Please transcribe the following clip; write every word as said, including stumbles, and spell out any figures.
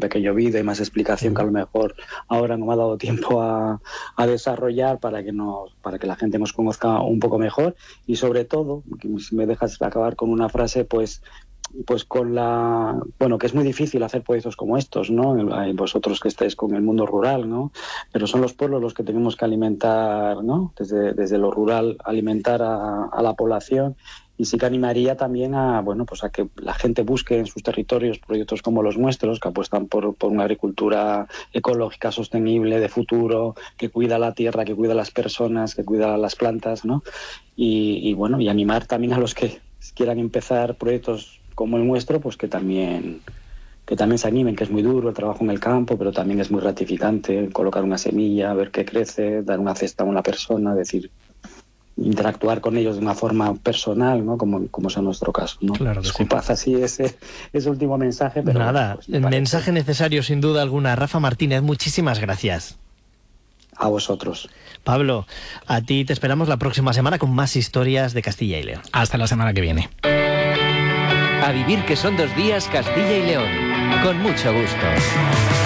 pequeño vídeo y más explicación que a lo mejor ahora no me ha dado tiempo a, a desarrollar para que nos, para que la gente nos conozca un poco mejor. Y sobre todo, si me dejas acabar con una frase, pues pues con la, bueno, que es muy difícil hacer proyectos como estos, ¿no? Vosotros que estáis con el mundo rural, ¿no? Pero son los pueblos los que tenemos que alimentar, ¿no? Desde, desde lo rural, alimentar a, a la población. Y sí que animaría también a, bueno, pues a que la gente busque en sus territorios proyectos como los nuestros, que apuestan por, por una agricultura ecológica, sostenible, de futuro, que cuida la tierra, que cuida a las personas, que cuida las plantas, ¿no? Y, y bueno, y animar también a los que quieran empezar proyectos como el nuestro, pues que también que también se animen, que es muy duro el trabajo en el campo, pero también es muy gratificante colocar una semilla, ver qué crece, dar una cesta a una persona, es decir, interactuar con ellos de una forma personal, ¿no? Como, como es en nuestro caso, ¿no? Claro que Disculpad sí. así ese, ese último mensaje, pero nada, bueno, pues el mensaje necesario sin duda alguna. Rafa Martínez, muchísimas gracias. A vosotros. Pablo, a ti te esperamos la próxima semana con más historias de Castilla y León. Hasta la semana que viene. A vivir que son dos días Castilla y León, con mucho gusto.